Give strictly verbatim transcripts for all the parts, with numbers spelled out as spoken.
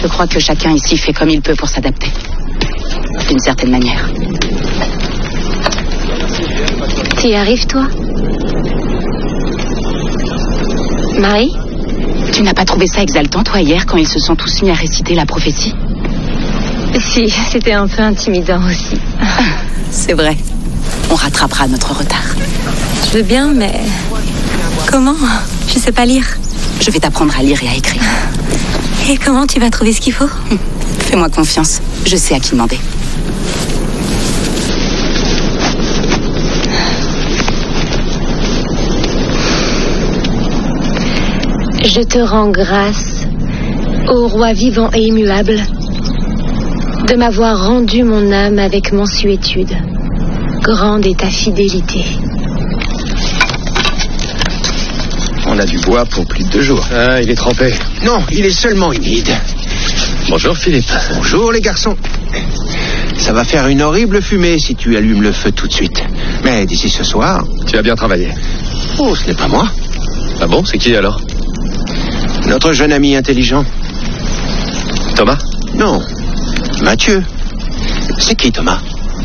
Je crois que chacun ici fait comme il peut pour s'adapter. D'une certaine manière. Tu y arrives, toi? Marie? Tu n'as pas trouvé ça exaltant, toi, hier, quand ils se sont tous mis à réciter la prophétie? Si, c'était un peu intimidant aussi. C'est vrai. On rattrapera notre retard. Je veux bien, mais... Comment? Je sais pas lire. Je vais t'apprendre à lire et à écrire. Et comment tu vas trouver ce qu'il faut? Fais-moi confiance. Je sais à qui demander. Je te rends grâce, ô roi vivant et immuable, de m'avoir rendu mon âme avec mansuétude. Grande est ta fidélité. On a du bois pour plus de deux jours. Ah, il est trempé. Non, il est seulement humide. Bonjour, Philippe. Bonjour, les garçons. Ça va faire une horrible fumée si tu allumes le feu tout de suite. Mais d'ici ce soir... Tu as bien travaillé. Oh, ce n'est pas moi. Ah bon, c'est qui alors? Notre jeune ami intelligent. Thomas? Non, Mathieu. C'est qui, Thomas?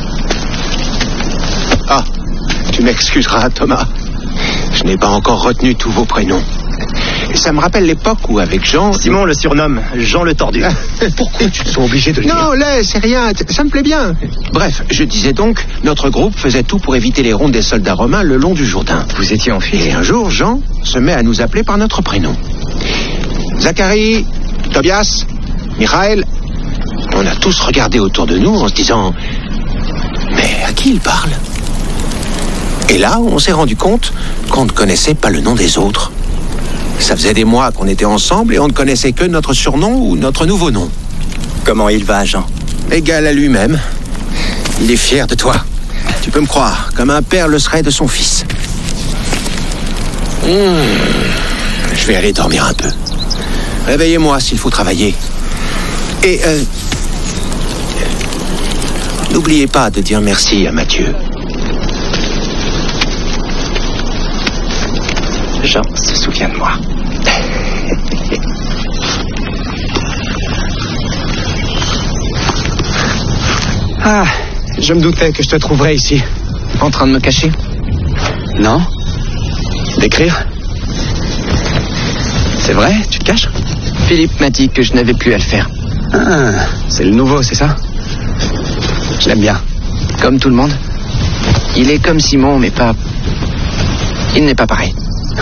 Ah, tu m'excuseras, Thomas. Je n'ai pas encore retenu tous vos prénoms. Ça me rappelle l'époque où, avec Jean... Simon le surnomme Jean le Tordu. Pourquoi tu te sens obligé de le dire? Non, laisse, c'est rien, ça me plaît bien. Bref, je disais donc, notre groupe faisait tout pour éviter les rondes des soldats romains le long du Jourdain. Vous étiez en fuite. Et un jour, Jean se met à nous appeler par notre prénom. Zacharie, Tobias, Michael. On a tous regardé autour de nous en se disant... Mais à qui il parle? Et là, on s'est rendu compte qu'on ne connaissait pas le nom des autres. Ça faisait des mois qu'on était ensemble et on ne connaissait que notre surnom ou notre nouveau nom. Comment il va, Jean? Égal à lui-même. Il est fier de toi. Tu peux me croire, comme un père le serait de son fils. Mmh. Je vais aller dormir un peu. Réveillez-moi s'il faut travailler. Et euh, n'oubliez pas de dire merci à Mathieu. Jean se souvient de moi. Ah, je me doutais que je te trouverais ici. En train de me cacher? Non? D'écrire? C'est vrai, tu te caches? Philippe m'a dit que je n'avais plus à le faire. Ah, c'est le nouveau, c'est ça? Je l'aime bien. Comme tout le monde. Il est comme Simon, mais pas... Il n'est pas pareil.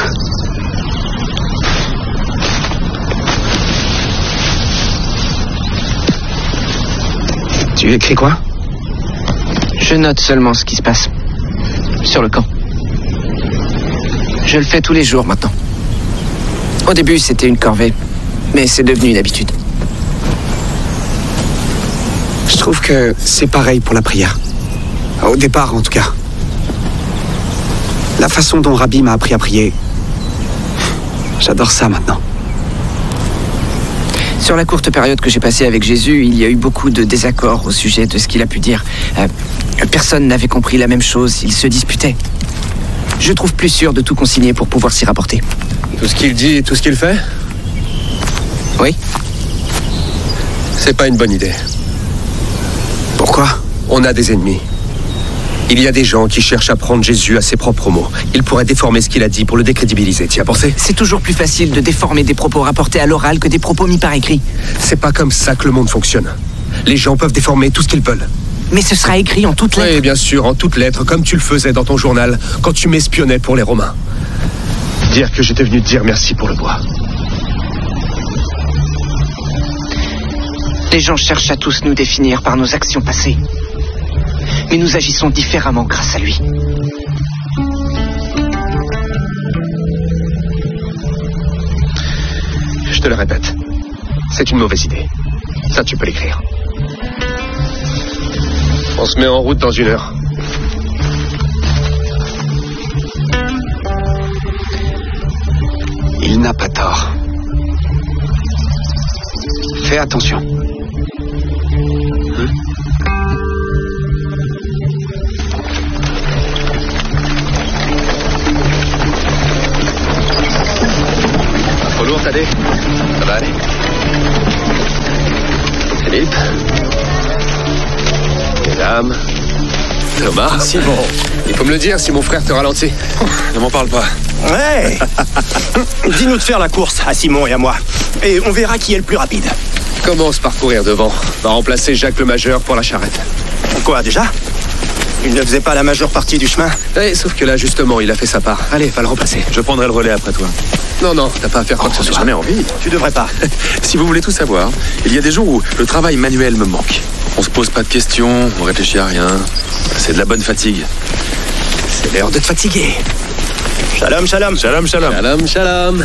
Tu écris quoi? Je note seulement ce qui se passe. Sur le camp. Je le fais tous les jours maintenant. Au début, c'était une corvée. Mais c'est devenu une habitude. Je trouve que c'est pareil pour la prière. Au départ, en tout cas. La façon dont Rabbi m'a appris à prier, j'adore ça maintenant. Sur la courte période que j'ai passée avec Jésus, il y a eu beaucoup de désaccords au sujet de ce qu'il a pu dire. Euh, personne n'avait compris la même chose, ils se disputaient. Je trouve plus sûr de tout consigner pour pouvoir s'y rapporter. Tout ce qu'il dit et tout ce qu'il fait? Oui. C'est pas une bonne idée. Pourquoi? On a des ennemis. Il y a des gens qui cherchent à prendre Jésus à ses propres mots. Ils pourraient déformer ce qu'il a dit pour le décrédibiliser. Tu y as pensé? C'est toujours plus facile de déformer des propos rapportés à l'oral que des propos mis par écrit. C'est pas comme ça que le monde fonctionne. Les gens peuvent déformer tout ce qu'ils veulent. Mais ce sera écrit en toutes lettres. Oui, bien sûr, en toutes lettres, comme tu le faisais dans ton journal, quand tu m'espionnais pour les Romains. Dire que j'étais venu te dire merci pour le bois. Les gens cherchent à tous nous définir par nos actions passées. Mais nous agissons différemment grâce à lui. Je te le répète, c'est une mauvaise idée. Ça, tu peux l'écrire. On se met en route dans une heure. Il n'a pas tort. Fais attention. Hein? Trop lourd, Tadé? Ça va aller? Philippe. Mesdames. Thomas. Simon. Il faut me le dire si mon frère te ralentit. Ne m'en parle pas. Ouais. Dis-nous de faire la course à Simon et à moi. Et on verra qui est le plus rapide. Commence par courir devant. Va remplacer Jacques le Majeur pour la charrette. Quoi, déjà? Il ne faisait pas la majeure partie du chemin? Eh, sauf que là, justement, il a fait sa part. Allez, va le remplacer. Je prendrai le relais après toi. Non, non, t'as pas à faire quoi que ce soit. J'en ai envie. Tu devrais pas. Si vous voulez tout savoir, il y a des jours où le travail manuel me manque. On se pose pas de questions, on réfléchit à rien. C'est de la bonne fatigue. C'est l'heure de te fatiguer. Shalom, shalom. Shalom, shalom. Shalom, shalom.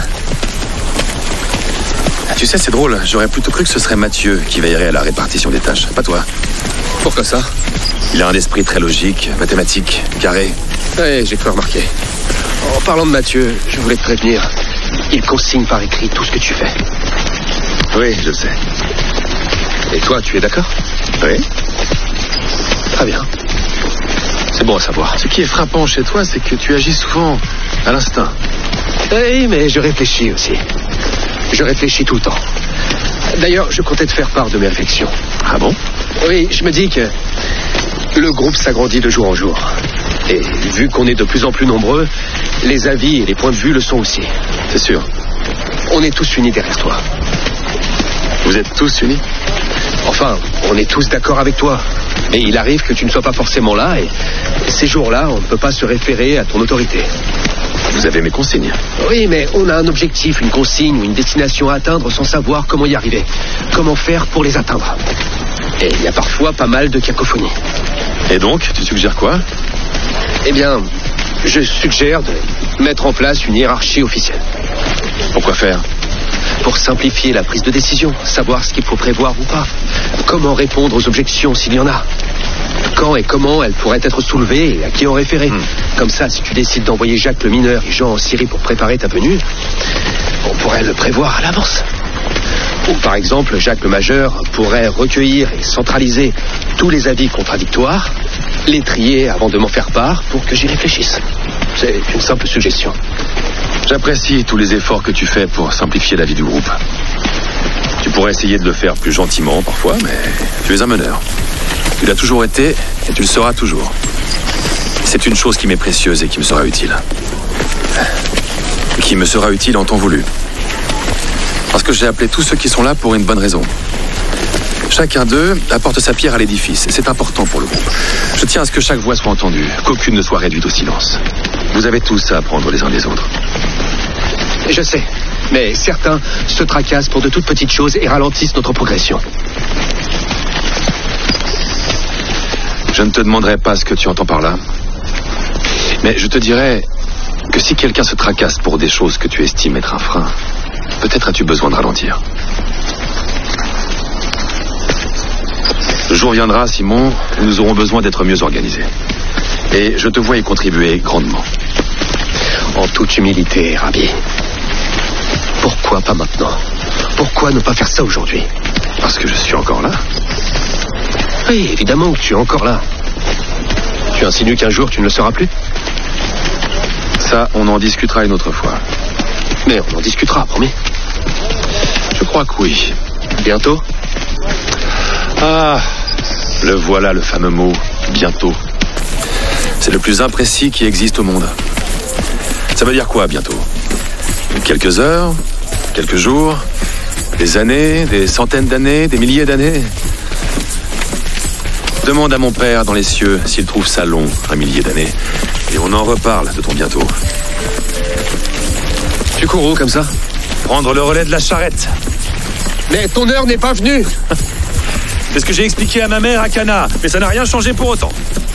Tu sais, c'est drôle. J'aurais plutôt cru que ce serait Mathieu qui veillerait à la répartition des tâches, pas toi. Pourquoi ça? Il a un esprit très logique, mathématique, carré. Ouais, j'ai cru remarquer. En parlant de Mathieu, je voulais te prévenir. Il consigne par écrit tout ce que tu fais. Oui, je le sais. Et toi, tu es d'accord? Oui. Très bien. C'est bon à savoir. Ce qui est frappant chez toi, c'est que tu agis souvent à l'instinct. Oui, mais je réfléchis aussi. Je réfléchis tout le temps. D'ailleurs, je comptais te faire part de mes réflexions. Ah bon? Oui, je me dis que le groupe s'agrandit de jour en jour. Et vu qu'on est de plus en plus nombreux, les avis et les points de vue le sont aussi. C'est sûr. On est tous unis derrière toi. Vous êtes tous unis? Enfin, on est tous d'accord avec toi. Et il arrive que tu ne sois pas forcément là, et ces jours-là, on ne peut pas se référer à ton autorité. Vous avez mes consignes. Oui, mais on a un objectif, une consigne ou une destination à atteindre sans savoir comment y arriver. Comment faire pour les atteindre. Et il y a parfois pas mal de cacophonie. Et donc, tu suggères quoi? Eh bien, je suggère de mettre en place une hiérarchie officielle. Pourquoi faire? Pour simplifier la prise de décision, savoir ce qu'il faut prévoir ou pas. Comment répondre aux objections s'il y en a. Quand et comment elles pourraient être soulevées et à qui en référer. Mmh. Comme ça, si tu décides d'envoyer Jacques le mineur et Jean en Syrie pour préparer ta venue, on pourrait le prévoir à l'avance. Ou par exemple, Jacques le Majeur pourrait recueillir et centraliser tous les avis contradictoires, les trier avant de m'en faire part pour que j'y réfléchisse. C'est une simple suggestion. J'apprécie tous les efforts que tu fais pour simplifier la vie du groupe. Tu pourrais essayer de le faire plus gentiment parfois, mais tu es un meneur. Tu l'as toujours été et tu le seras toujours. C'est une chose qui m'est précieuse et qui me sera utile. Qui me sera utile en temps voulu. Parce que j'ai appelé tous ceux qui sont là pour une bonne raison. Chacun d'eux apporte sa pierre à l'édifice, et c'est important pour le groupe. Je tiens à ce que chaque voix soit entendue, qu'aucune ne soit réduite au silence. Vous avez tous à apprendre les uns des autres. Je sais, mais certains se tracassent pour de toutes petites choses et ralentissent notre progression. Je ne te demanderai pas ce que tu entends par là, mais je te dirai que si quelqu'un se tracasse pour des choses que tu estimes être un frein, peut-être as-tu besoin de ralentir. Le jour viendra, Simon, où nous aurons besoin d'être mieux organisés. Et je te vois y contribuer grandement. En toute humilité, Rabbi. Pourquoi pas maintenant? Pourquoi ne pas faire ça aujourd'hui? Parce que je suis encore là. Oui, évidemment que tu es encore là. Tu insinues qu'un jour tu ne le seras plus? Ça, on en discutera une autre fois. Mais on en discutera, promis. Je crois que oui. Bientôt? Ah, le voilà, le fameux mot « bientôt ». C'est le plus imprécis qui existe au monde. Ça veut dire quoi, bientôt? Quelques heures? Quelques jours? Des années? Des centaines d'années? Des milliers d'années? Demande à mon père dans les cieux s'il trouve ça long, un millier d'années. Et on en reparle de ton bientôt. Tu cours où comme ça? Prendre le relais de la charrette. Mais ton heure n'est pas venue. C'est ce que j'ai expliqué à ma mère à Cana, mais ça n'a rien changé pour autant.